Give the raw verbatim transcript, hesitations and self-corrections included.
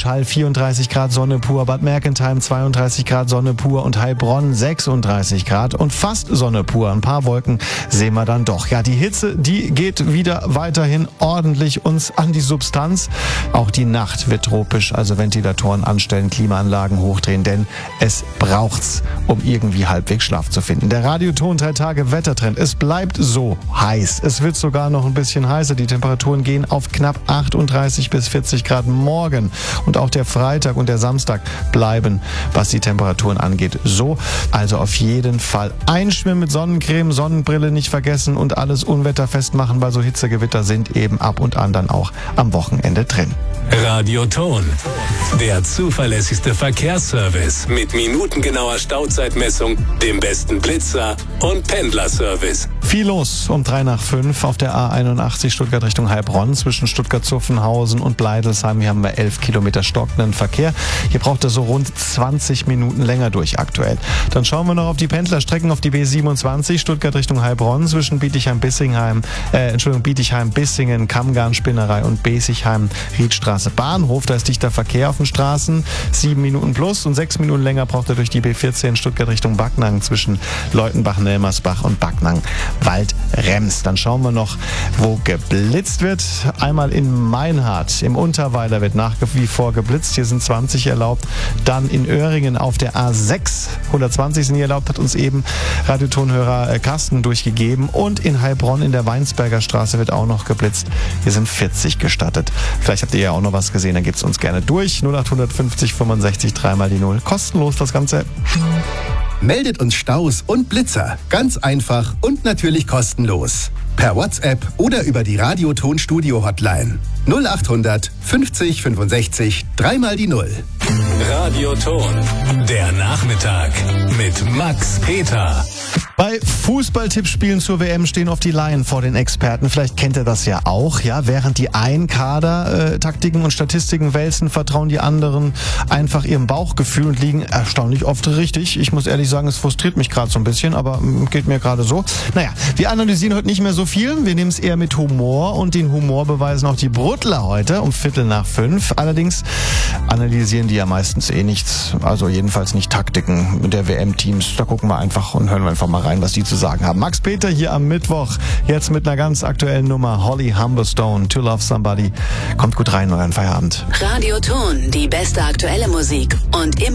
Hall vierunddreißig Grad Sonne pur, Bad Mergentheim zweiunddreißig Grad Sonne pur und Heilbronn sechsunddreißig Grad und fast Sonne pur. Ein paar Wolken sehen wir dann doch. Ja, die Hitze, die geht wieder weiterhin ordentlich uns an die Substanz. Auch die Nacht wird tropisch, also Ventilatoren anstellen, Klimaanlagen hochdrehen, denn es braucht's, um irgendwie halbwegs Schlaf zu finden. Der Radioton drei Tage Wettertrend. Es bleibt so heiß. Es wird sogar noch ein bisschen heißer. Die Temperaturen gehen auf knapp achtunddreißig bis vierzig Grad morgen. Und auch der Freitag und der Samstag bleiben, was die Temperaturen angeht, so. Also auf jeden Fall einschwimmen mit Sonnencreme, Sonnenbrille nicht vergessen und alles unwetterfest machen, weil so Hitzegewitter sind eben ab und an dann auch am Wochenende drin. Radioton, der zuverlässigste Verkehrsservice mit minutengenauer Stauzeitmessung, dem besten Blitzer und Pendlerservice. Viel los um drei nach fünf auf der A einundachtzig Stuttgart Richtung Heilbronn zwischen Stuttgart-Zuffenhausen und Bleidelsheim. Hier haben wir elf Kilometer stockenden Verkehr. Hier braucht er so rund zwanzig Minuten länger durch aktuell. Dann schauen wir noch auf die Pendlerstrecken auf die B siebenundzwanzig Stuttgart Richtung Heilbronn zwischen Bietigheim-Bissingheim, äh, Entschuldigung, Bietigheim-Bissingen, Kammgarn-Spinnerei und Besigheim-Riedstraße Bahnhof. Da ist dichter Verkehr auf den Straßen. Sieben Minuten plus und sechs Minuten länger braucht er durch die B vierzehn Stuttgart Richtung Backnang zwischen Leutenbach-Nelmersbach und Backnang-Waldrems. Dann schauen wir noch, wo geblitzt wird. Einmal in Meinhardt, im Unterweiler wird nach wie vor geblitzt. Hier sind zwanzig erlaubt. Dann in Öhringen auf der A sechs, hundertzwanzig sind hier erlaubt, hat uns eben Radiotonhörer äh, Carsten durchgegeben. Und in Heilbronn in der Weinsberger Straße wird auch noch geblitzt. Hier sind vierzig gestattet. Vielleicht habt ihr ja auch noch was gesehen, dann gebt es uns gerne durch. null acht fünfzig fünfundsechzig dreimal die Null. Kostenlos das Ganze. Meldet uns Staus und Blitzer. Ganz einfach und natürlich kostenlos. Per WhatsApp oder über die Radioton-Studio-Hotline. null acht fünfzig fünfundsechzig dreimal die Null. Radioton, der Nachmittag mit Max Peter. Bei Fußballtippspielen zur W M stehen oft die Laien vor den Experten. Vielleicht kennt ihr das ja auch, ja. Während die einen Kader äh, Taktiken und Statistiken wälzen, vertrauen die anderen einfach ihrem Bauchgefühl und liegen erstaunlich oft richtig. Ich muss ehrlich sagen, es frustriert mich gerade so ein bisschen, aber äh, geht mir gerade so. Naja, wir analysieren heute nicht mehr so viel. Wir nehmen es eher mit Humor und den Humor beweisen auch die Bruttler heute um Viertel nach fünf. Allerdings analysieren die ja meistens eh nichts. Also jedenfalls nicht Taktiken der W M-Teams. Da gucken wir einfach und hören wir einfach mal rein, was die zu sagen haben. Max Peter hier am Mittwoch, jetzt mit einer ganz aktuellen Nummer. Holly Humberstone, To Love Somebody. Kommt gut rein in euren Feierabend. Radioton, die beste aktuelle Musik und immer